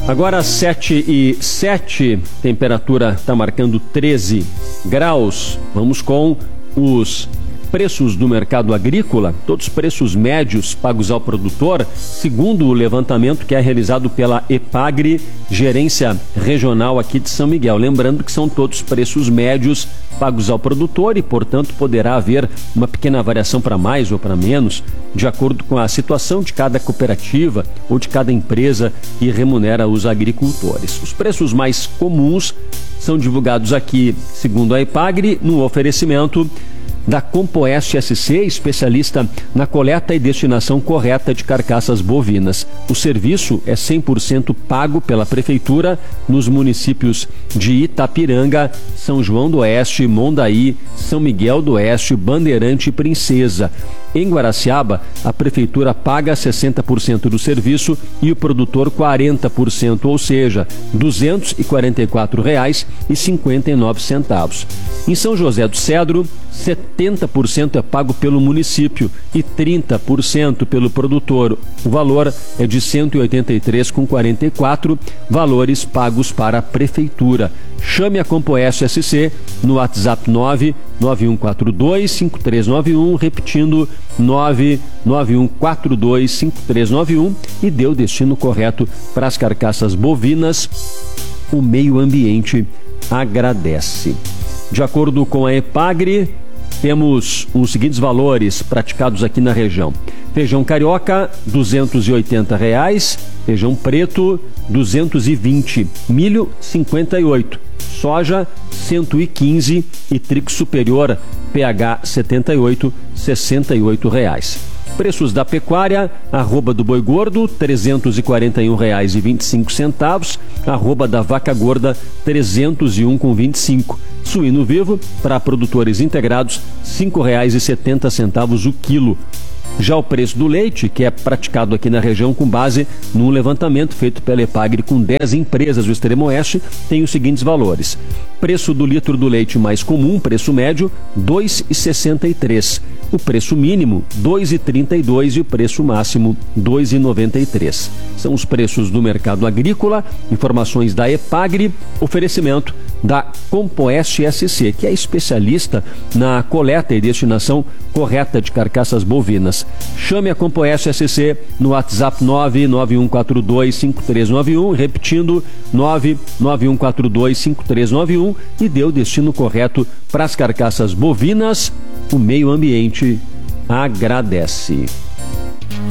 Agora 7h07, temperatura está marcando 13 graus. Vamos com os preços do mercado agrícola, todos os preços médios pagos ao produtor, segundo o levantamento que é realizado pela EPAGRE, gerência regional aqui de São Miguel. Lembrando que são todos preços médios pagos ao produtor e, portanto, poderá haver uma pequena variação para mais ou para menos, de acordo com a situação de cada cooperativa ou de cada empresa que remunera os agricultores. Os preços mais comuns são divulgados aqui, segundo a EPAGRE, no oferecimento da Compoeste SC, especialista na coleta e destinação correta de carcaças bovinas. O serviço é 100% pago pela Prefeitura nos municípios de Itapiranga, São João do Oeste, Mondaí, São Miguel do Oeste, Bandeirante e Princesa. Em Guaraciaba, a Prefeitura paga 60% do serviço e o produtor 40%, ou seja, R$ 244,59. Em São José do Cedro, 70% é pago pelo município e 30% pelo produtor. O valor é de R$ 183,44, valores pagos para a Prefeitura. Chame a Compoeste SC no WhatsApp 991425391, repetindo 991425391, e dê o destino correto para as carcaças bovinas. O meio ambiente agradece. De acordo com a EPAGRE, temos os seguintes valores praticados aqui na região. Feijão carioca, R$ 280, feijão preto, R$ 220, milho, R$ 58, soja, R$ 115 e trigo superior, PH 78, R$ 68. Preços da pecuária: arroba do boi gordo, R$ 341,25, arroba da vaca gorda, R$ 301,25. Suíno vivo, para produtores integrados, R$ 5,70 o quilo. Já o preço do leite, que é praticado aqui na região com base num levantamento feito pela EPAGRE com 10 empresas do Extremo Oeste, tem os seguintes valores. Preço do litro do leite mais comum, preço médio, R$ 2,63. O preço mínimo, R$ 2,32 e o preço máximo, R$ 2,93. São os preços do mercado agrícola, informações da EPAGRE, oferecimento da Compoeste SC, que é especialista na coleta e destinação correta de carcaças bovinas. Chame a Compoeste SC no WhatsApp 991425391, repetindo 991425391, e dê o destino correto para as carcaças bovinas. O meio ambiente agradece.